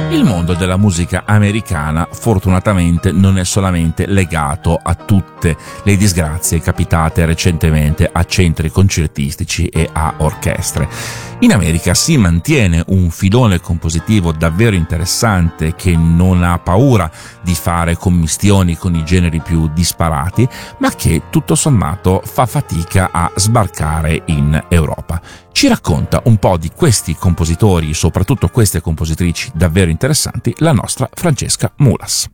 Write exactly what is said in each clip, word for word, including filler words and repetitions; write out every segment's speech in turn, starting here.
Il mondo della musica americana fortunatamente non è solamente legato a tutte le disgrazie capitate recentemente a centri concertistici e a orchestre. In America si mantiene un filone compositivo davvero interessante che non ha paura di fare commistioni con i generi più disparati, ma che tutto sommato fa fatica a sbarcare in Europa. Ci racconta un po' di questi compositori, soprattutto queste compositrici davvero interessanti, la nostra Francesca Mulas.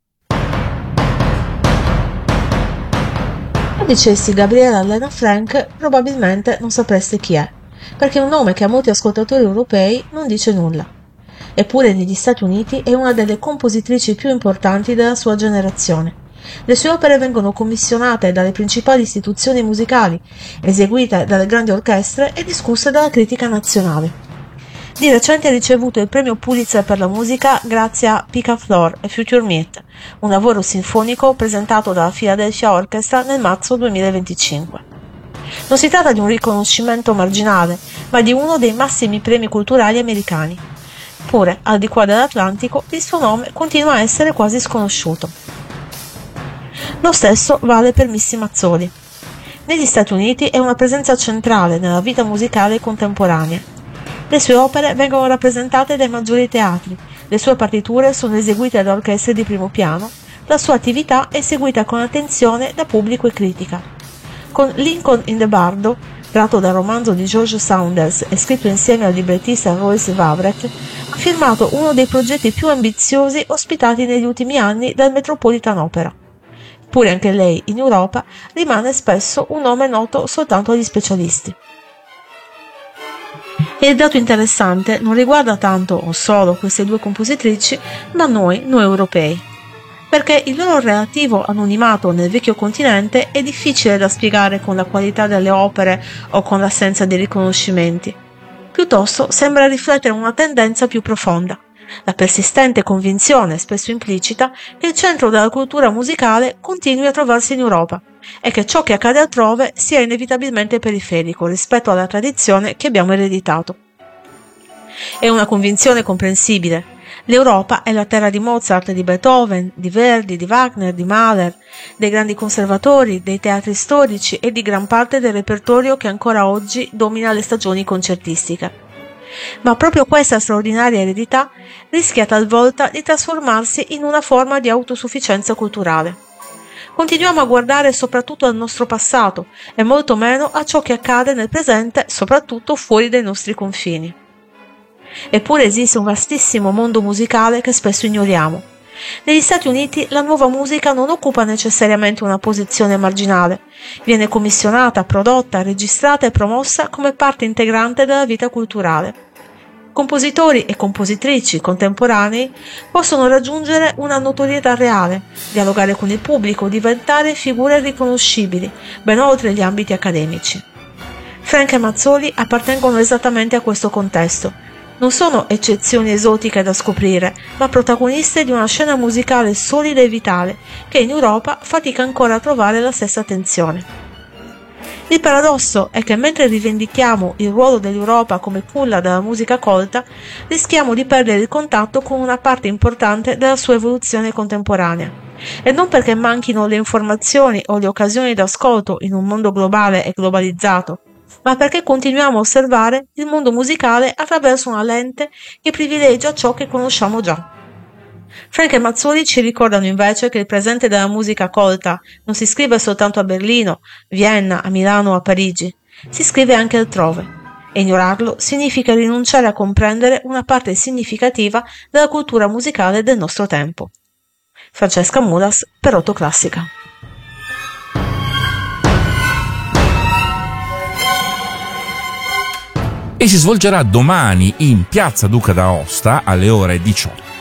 Se dicessi Gabriella Lena Frank, probabilmente non sapreste chi è, perché è un nome che a molti ascoltatori europei non dice nulla. Eppure negli Stati Uniti è una delle compositrici più importanti della sua generazione. Le sue opere vengono commissionate dalle principali istituzioni musicali, eseguite dalle grandi orchestre e discusse dalla critica nazionale. Di recente ha ricevuto il premio Pulitzer per la musica grazie a Picaflor e Future Meet, un lavoro sinfonico presentato dalla Philadelphia Orchestra nel marzo duemilaventicinque. Non si tratta di un riconoscimento marginale, ma di uno dei massimi premi culturali americani. Pure, al di qua dell'Atlantico, il suo nome continua a essere quasi sconosciuto. Lo stesso vale per Missy Mazzoli. Negli Stati Uniti è una presenza centrale nella vita musicale contemporanea. Le sue opere vengono rappresentate dai maggiori teatri, le sue partiture sono eseguite da orchestre di primo piano, la sua attività è seguita con attenzione da pubblico e critica. Con Lincoln in the Bardo, tratto dal romanzo di George Saunders e scritto insieme al librettista Royce Vavrek, ha firmato uno dei progetti più ambiziosi ospitati negli ultimi anni dal Metropolitan Opera. Pure anche lei, in Europa, rimane spesso un nome noto soltanto agli specialisti. E il dato interessante non riguarda tanto o solo queste due compositrici, ma noi, noi europei. Perché il loro relativo anonimato nel vecchio continente è difficile da spiegare con la qualità delle opere o con l'assenza di riconoscimenti. Piuttosto sembra riflettere una tendenza più profonda. La persistente convinzione, spesso implicita, che il centro della cultura musicale continui a trovarsi in Europa e che ciò che accade altrove sia inevitabilmente periferico rispetto alla tradizione che abbiamo ereditato. È una convinzione comprensibile. L'Europa è la terra di Mozart, di Beethoven, di Verdi, di Wagner, di Mahler, dei grandi conservatori, dei teatri storici e di gran parte del repertorio che ancora oggi domina le stagioni concertistiche. Ma proprio questa straordinaria eredità rischia talvolta di trasformarsi in una forma di autosufficienza culturale. Continuiamo a guardare soprattutto al nostro passato e molto meno a ciò che accade nel presente, soprattutto fuori dai nostri confini. Eppure esiste un vastissimo mondo musicale che spesso ignoriamo. Negli Stati Uniti la nuova musica non occupa necessariamente una posizione marginale, viene commissionata, prodotta, registrata e promossa come parte integrante della vita culturale. Compositori e compositrici contemporanei possono raggiungere una notorietà reale, dialogare con il pubblico, diventare figure riconoscibili, ben oltre gli ambiti accademici. Frank e Mazzoli appartengono esattamente a questo contesto. Non sono eccezioni esotiche da scoprire, ma protagoniste di una scena musicale solida e vitale, che in Europa fatica ancora a trovare la stessa attenzione. Il paradosso è che mentre rivendichiamo il ruolo dell'Europa come culla della musica colta, rischiamo di perdere il contatto con una parte importante della sua evoluzione contemporanea. E non perché manchino le informazioni o le occasioni d'ascolto in un mondo globale e globalizzato, ma perché continuiamo a osservare il mondo musicale attraverso una lente che privilegia ciò che conosciamo già. Frank e Mazzoli ci ricordano invece che il presente della musica colta non si scrive soltanto a Berlino, Vienna, a Milano o a Parigi, si scrive anche altrove. E ignorarlo significa rinunciare a comprendere una parte significativa della cultura musicale del nostro tempo. Francesca Mulas per Otto Classica. E si svolgerà domani in Piazza Duca d'Aosta alle ore diciotto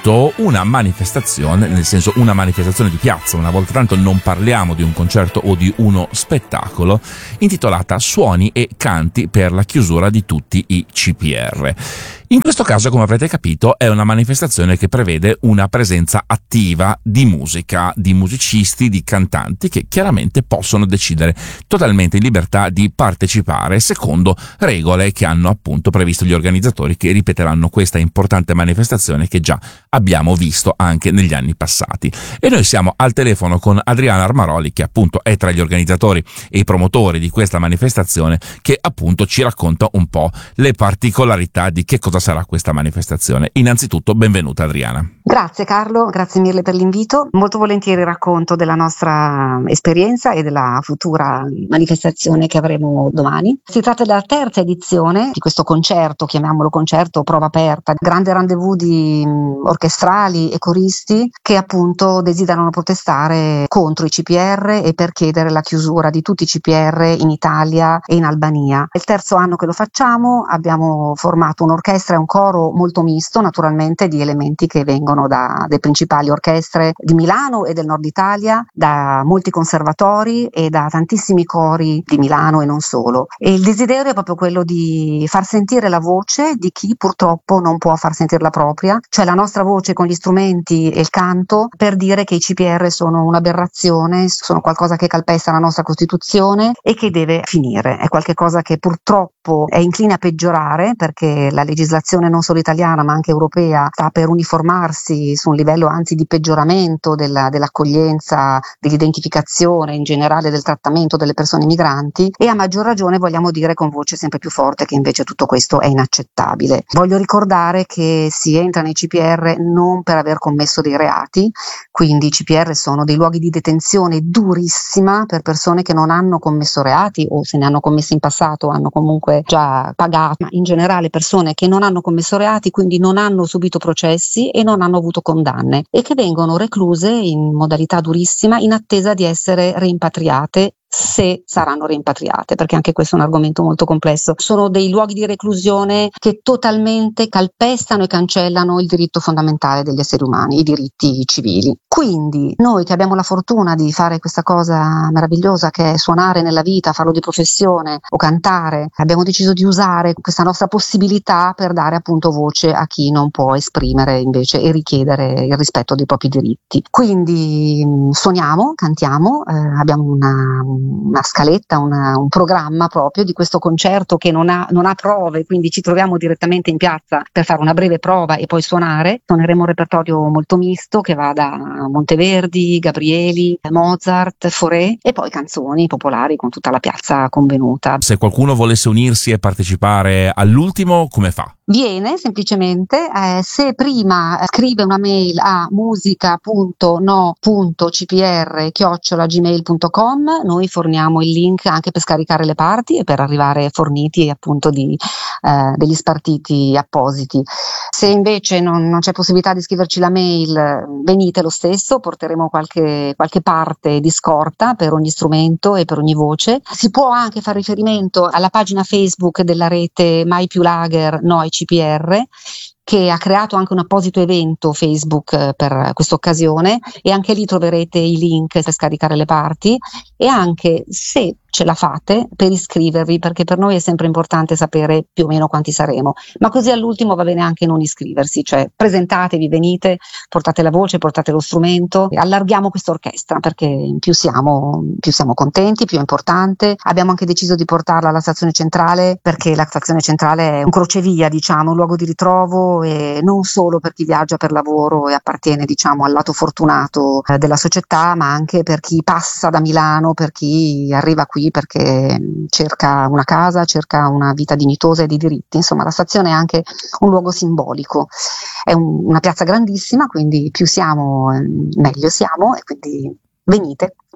appunto una manifestazione, nel senso una manifestazione di piazza, una volta tanto non parliamo di un concerto o di uno spettacolo, intitolata Suoni e canti per la chiusura di tutti i C P R. In questo caso, come avrete capito, è una manifestazione che prevede una presenza attiva di musica, di musicisti, di cantanti che chiaramente possono decidere totalmente in libertà di partecipare secondo regole che hanno appunto previsto gli organizzatori, che ripeteranno questa importante manifestazione che già abbiamo visto anche negli anni passati. E noi siamo al telefono con Adriana Armaroli, che appunto è tra gli organizzatori e i promotori di questa manifestazione, che appunto ci racconta un po' le particolarità di che cosa sarà questa manifestazione. Innanzitutto, benvenuta Adriana. Grazie Carlo, grazie mille per l'invito. Molto volentieri racconto della nostra esperienza e della futura manifestazione che avremo domani. Si tratta della terza edizione di questo concerto, chiamiamolo concerto prova aperta, grande rendezvous di orchestrali e coristi che appunto desiderano protestare contro i C P R e per chiedere la chiusura di tutti i C P R in Italia e in Albania. È il terzo anno che lo facciamo, abbiamo formato un'orchestra e un coro molto misto, naturalmente, di elementi che vengono da delle principali orchestre di Milano e del nord Italia, da molti conservatori e da tantissimi cori di Milano e non solo. E il desiderio è proprio quello di far sentire la voce di chi purtroppo non può far sentire la propria, cioè la nostra voce con gli strumenti e il canto, per dire che i C P R sono un'aberrazione, sono qualcosa che calpesta la nostra Costituzione e che deve finire. È qualcosa che purtroppo è incline a peggiorare, perché la legislazione non solo italiana ma anche europea sta per uniformarsi su un livello anzi di peggioramento della, dell'accoglienza, dell'identificazione in generale, del trattamento delle persone migranti, e a maggior ragione vogliamo dire con voce sempre più forte che invece tutto questo è inaccettabile. Voglio ricordare che si entra nei C P R non per aver commesso dei reati, quindi i C P R sono dei luoghi di detenzione durissima per persone che non hanno commesso reati, o se ne hanno commessi in passato hanno comunque già pagato, ma in generale persone che non hanno commesso reati, quindi non hanno subito processi e non hanno avuto condanne, e che vengono recluse in modalità durissima in attesa di essere rimpatriate, se saranno rimpatriate, perché anche questo è un argomento molto complesso. Sono dei luoghi di reclusione che totalmente calpestano e cancellano il diritto fondamentale degli esseri umani, i diritti civili. Quindi noi che abbiamo la fortuna di fare questa cosa meravigliosa che è suonare nella vita, farlo di professione o cantare, abbiamo deciso di usare questa nostra possibilità per dare appunto voce a chi non può esprimere invece e richiedere il rispetto dei propri diritti. Quindi suoniamo, cantiamo, eh, abbiamo una una scaletta, una, un programma proprio di questo concerto che non ha, non ha prove, quindi ci troviamo direttamente in piazza per fare una breve prova e poi suonare. Suoneremo un repertorio molto misto che va da Monteverdi, Gabrieli, Mozart, Fauré e poi canzoni popolari con tutta la piazza convenuta. Se qualcuno volesse unirsi e partecipare all'ultimo, come fa? Viene semplicemente, eh, se prima scrive una mail a musica punto no punto c p r chiocciola gmail punto com, noi forniamo il link anche per scaricare le parti e per arrivare forniti appunto di eh, degli spartiti appositi. Se invece non, non c'è possibilità di scriverci la mail, venite lo stesso, porteremo qualche, qualche parte di scorta per ogni strumento e per ogni voce. Si può anche fare riferimento alla pagina Facebook della rete Mai più Lager No ai C P R, che ha creato anche un apposito evento Facebook per questa occasione, e anche lì troverete i link per scaricare le parti, e anche, se ce la fate, per iscrivervi, perché per noi è sempre importante sapere più o meno quanti saremo, ma così all'ultimo va bene anche non iscriversi, cioè presentatevi, venite, portate la voce, portate lo strumento, allarghiamo questa orchestra, perché più siamo, più siamo contenti, più è importante. Abbiamo anche deciso di portarla alla stazione centrale, perché la stazione centrale è un crocevia, diciamo, un luogo di ritrovo, e non solo per chi viaggia per lavoro e appartiene, diciamo, al lato fortunato eh, della società, ma anche per chi passa da Milano, per chi arriva qui perché cerca una casa, cerca una vita dignitosa e di diritti. Insomma, la stazione è anche un luogo simbolico, è un, una piazza grandissima, quindi più siamo meglio siamo, e quindi venite,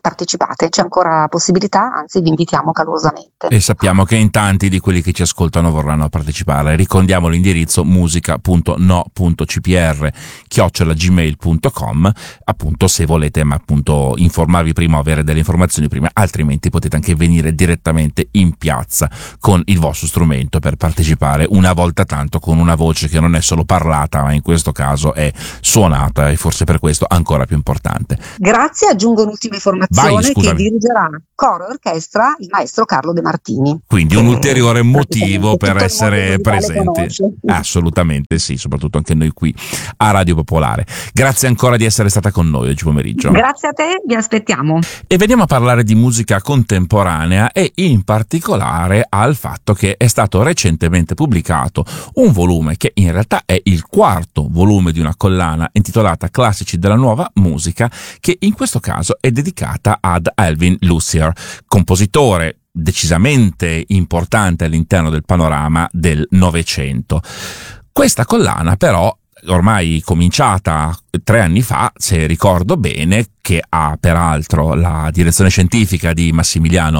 partecipate, c'è ancora possibilità, anzi vi invitiamo calorosamente. E sappiamo che in tanti di quelli che ci ascoltano vorranno partecipare. Ricordiamo l'indirizzo musica punto no punto c p r chiocciola gmail punto com, appunto, se volete ma appunto informarvi prima o avere delle informazioni prima, altrimenti potete anche venire direttamente in piazza con il vostro strumento per partecipare una volta tanto con una voce che non è solo parlata ma in questo caso è suonata, e forse per questo ancora più importante. Grazie, aggiungo un'ultima informazione. Vai, che dirigerà coro e orchestra il maestro Carlo De Martini. Quindi un ulteriore motivo per essere presenti. Conosce. Assolutamente sì, soprattutto anche noi qui a Radio Popolare. Grazie ancora di essere stata con noi oggi pomeriggio. Grazie a te, vi aspettiamo. E veniamo a parlare di musica contemporanea e in particolare al fatto che è stato recentemente pubblicato un volume che in realtà è il quarto volume di una collana intitolata Classici della nuova musica, che in questo caso è dedicata ad Alvin Lucier, compositore decisamente importante all'interno del panorama del Novecento. Questa collana però, ormai cominciata tre anni fa, se ricordo bene, che ha peraltro la direzione scientifica di Massimiliano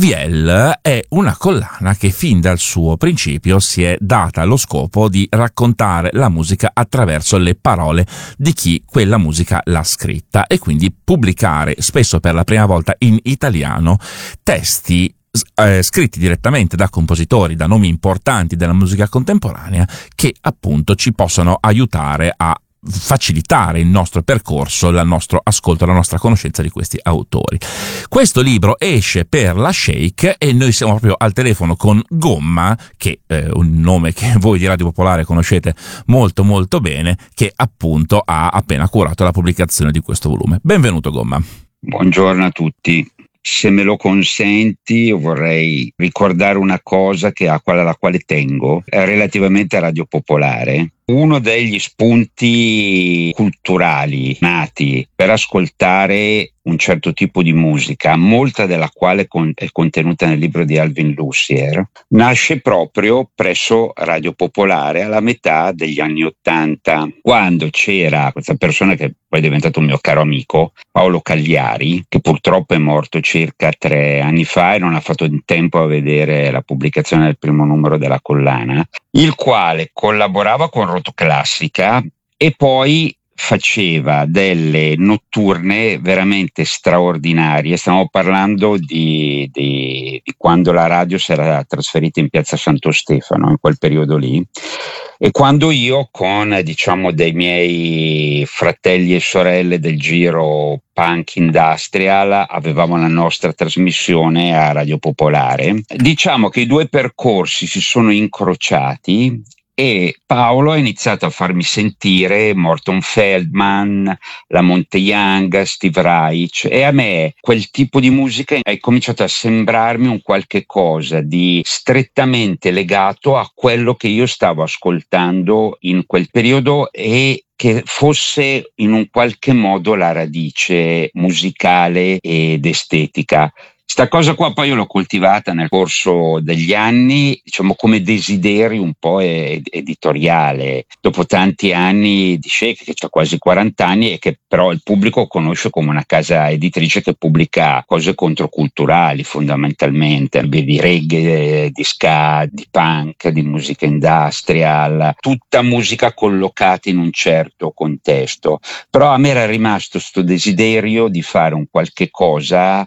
Viel, è una collana che fin dal suo principio si è data lo scopo di raccontare la musica attraverso le parole di chi quella musica l'ha scritta, e quindi pubblicare spesso per la prima volta in italiano testi Eh, scritti direttamente da compositori, da nomi importanti della musica contemporanea, che appunto ci possono aiutare a facilitare il nostro percorso, il nostro ascolto, la nostra conoscenza di questi autori. Questo libro esce per la Shake e noi siamo proprio al telefono con Gomma, che è un nome che voi di Radio Popolare conoscete molto molto bene, che appunto ha appena curato la pubblicazione di questo volume. Benvenuto Gomma. Buongiorno a tutti. Se me lo consenti, io vorrei ricordare una cosa che a quale, alla quale tengo, eh, relativamente a Radio Popolare. Uno degli spunti culturali nati per ascoltare un certo tipo di musica, molta della quale con- è contenuta nel libro di Alvin Lucier, nasce proprio presso Radio Popolare alla metà degli anni Ottanta, quando c'era questa persona che poi è diventato un mio caro amico, Paolo Cagliari, che purtroppo è morto circa tre anni fa e non ha fatto in tempo a vedere la pubblicazione del primo numero della collana, il quale collaborava con Rotoclassica e poi faceva delle notturne veramente straordinarie. Stiamo parlando di, di, di quando la radio si era trasferita in piazza Santo Stefano, in quel periodo lì, e quando io con diciamo dei miei fratelli e sorelle del giro punk industrial avevamo la nostra trasmissione a Radio Popolare. Diciamo che i due percorsi si sono incrociati e Paolo ha iniziato a farmi sentire Morton Feldman, la Monte Young, Steve Reich, e a me quel tipo di musica è cominciato a sembrarmi un qualche cosa di strettamente legato a quello che io stavo ascoltando in quel periodo e che fosse in un qualche modo la radice musicale ed estetica. Sta cosa qua poi io l'ho coltivata nel corso degli anni, diciamo come desiderio un po' ed- editoriale, dopo tanti anni di Shake, che ha quasi quaranta anni e che però il pubblico conosce come una casa editrice che pubblica cose controculturali fondamentalmente, di reggae, di ska, di punk, di musica industrial, tutta musica collocata in un certo contesto. Però a me era rimasto sto desiderio di fare un qualche cosa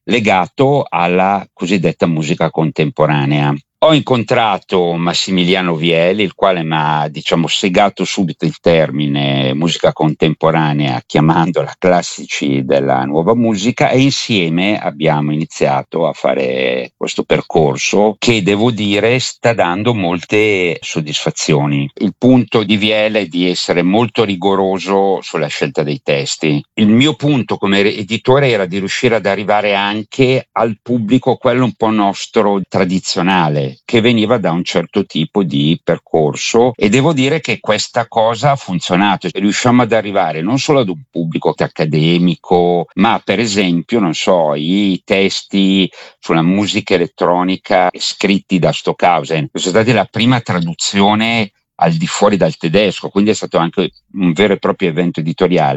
legato alla cosiddetta musica contemporanea. Ho incontrato Massimiliano Viel, il quale mi ha diciamo segato subito il termine musica contemporanea chiamandola classici della nuova musica, e insieme abbiamo iniziato a fare questo percorso che devo dire sta dando molte soddisfazioni. Il punto di Viel è di essere molto rigoroso sulla scelta dei testi. Il mio punto come editore era di riuscire ad arrivare anche al pubblico, quello un po' nostro tradizionale, che veniva da un certo tipo di percorso, e devo dire che questa cosa ha funzionato. Riusciamo ad arrivare non solo ad un pubblico accademico, ma per esempio, non so, i testi sulla musica elettronica scritti da Stockhausen sono stati la prima traduzione al di fuori dal tedesco, quindi è stato anche un vero e proprio evento editoriale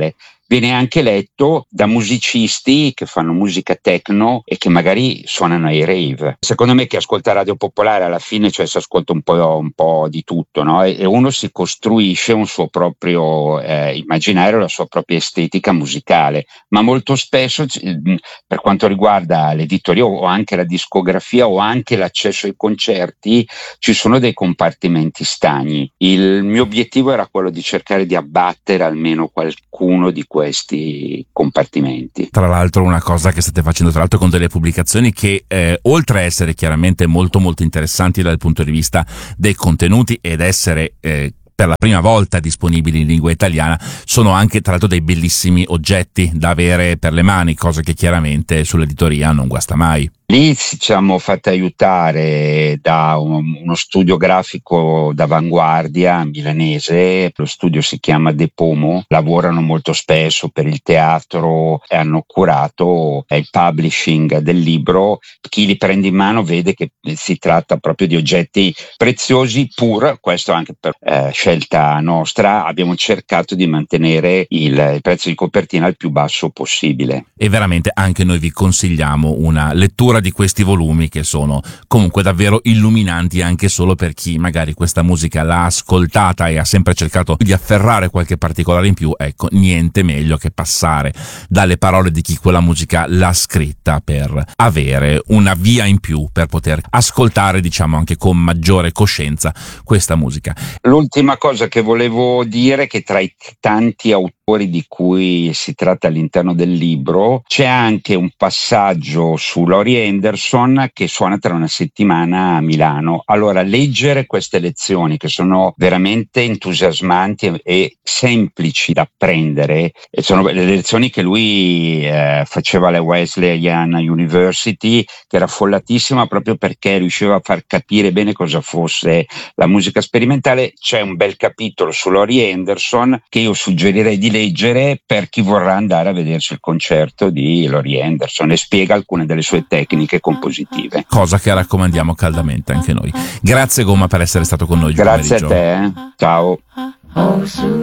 viene anche letto da musicisti che fanno musica techno e che magari suonano ai rave. Secondo me che ascolta Radio Popolare alla fine, cioè si ascolta un po', un po' di tutto, no? E, e uno si costruisce un suo proprio eh, immaginario, la sua propria estetica musicale, ma molto spesso per quanto riguarda l'editoria o anche la discografia o anche l'accesso ai concerti ci sono dei compartimenti stagni. Il mio obiettivo era quello di cercare di abbattere almeno qualcuno di questi compartimenti. Tra l'altro una cosa che state facendo tra l'altro con delle pubblicazioni che eh, oltre a essere chiaramente molto molto interessanti dal punto di vista dei contenuti ed essere eh, per la prima volta disponibili in lingua italiana, sono anche tra l'altro dei bellissimi oggetti da avere per le mani, cosa che chiaramente sull'editoria non guasta mai. Lì ci siamo fatti aiutare da un, uno studio grafico d'avanguardia milanese, lo studio si chiama De Pomo, lavorano molto spesso per il teatro e hanno curato il publishing del libro. Chi li prende in mano vede che si tratta proprio di oggetti preziosi, pur, questo anche per eh, scelta nostra, abbiamo cercato di mantenere il, il prezzo di copertina il più basso possibile. E veramente anche noi vi consigliamo una lettura di questi volumi che sono comunque davvero illuminanti anche solo per chi magari questa musica l'ha ascoltata e ha sempre cercato di afferrare qualche particolare in più. Ecco, niente meglio che passare dalle parole di chi quella musica l'ha scritta per avere una via in più per poter ascoltare, diciamo, anche con maggiore coscienza questa musica. L'ultima cosa che volevo dire è che tra i tanti autori di cui si tratta all'interno del libro c'è anche un passaggio su Laurie Anderson che suona tra una settimana a Milano. Allora, leggere queste lezioni che sono veramente entusiasmanti e, e semplici da apprendere, e sono le lezioni che lui eh, faceva alle Wesleyan University, che era follatissima proprio perché riusciva a far capire bene cosa fosse la musica sperimentale. C'è un bel capitolo su Laurie Anderson che io suggerirei di leggere per chi vorrà andare a vedersi il concerto di Laurie Anderson e spiega alcune delle sue tecniche compositive. Cosa che raccomandiamo caldamente anche noi. Grazie Gomma per essere stato con noi. Grazie a te, eh. Ciao. Oh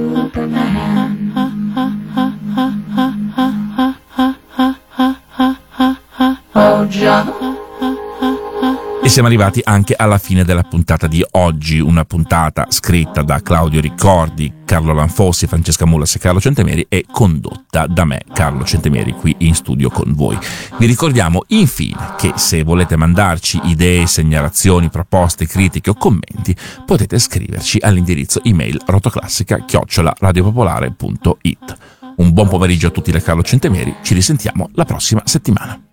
Superman, oh John. E siamo arrivati anche alla fine della puntata di oggi, una puntata scritta da Claudio Riccordi, Carlo Lanfossi, Francesca Mullas e Carlo Centemeri e condotta da me, Carlo Centemeri, qui in studio con voi. Vi ricordiamo infine che se volete mandarci idee, segnalazioni, proposte, critiche o commenti, potete scriverci all'indirizzo email rotoclassica chiocciola radiopopolare punto it. Un buon pomeriggio a tutti da Carlo Centemeri, ci risentiamo la prossima settimana.